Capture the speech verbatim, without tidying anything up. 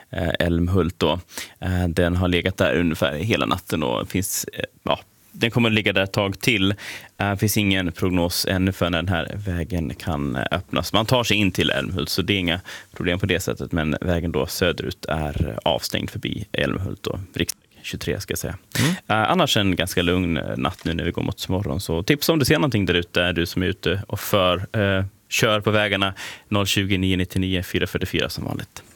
Älmhult då. Den har legat där ungefär hela natten och finns, ja, den kommer att ligga där ett tag till. Det finns ingen prognos ännu för när den här vägen kan öppnas. Man tar sig in till Älmhult så det är inga problem på det sättet, men vägen då söderut är avstängd förbi Älmhult och riksväg tjugotre ska jag säga. Mm. Uh, annars en ganska lugn natt nu när vi går mot morgon. Så tips om du ser någonting där ute, är du som är ute och för uh, kör på vägarna noll tjugo, nio nittionio, fyra fyrtiofyra som vanligt.